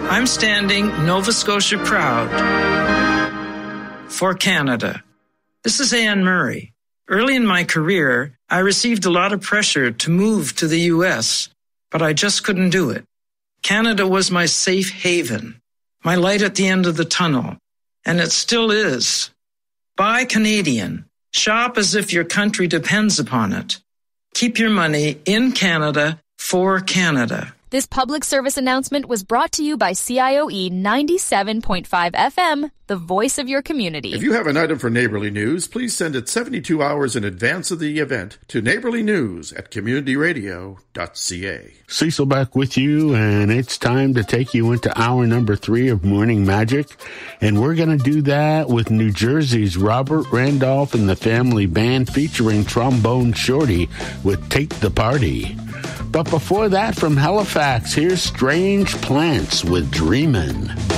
I'm standing Nova Scotia proud for Canada. This is Anne Murray. Early in my career, I received a lot of pressure to move to the U.S., but I just couldn't do it. Canada was my safe haven, my light at the end of the tunnel, and it still is. Buy Canadian. Shop as if your country depends upon it. Keep your money in Canada for Canada. This public service announcement was brought to you by CIOE 97.5 FM, the voice of your community. If you have an item for Neighborly News, please send it 72 hours in advance of the event to neighborlynews@communityradio.ca. Cecil back with you, and it's time to take you into hour number 3 of Morning Magic. And we're going to do that with New Jersey's Robert Randolph and the Family Band featuring Trombone Shorty with Take the Party. But before that, from Halifax, here's Strange Plants with Dreamin'.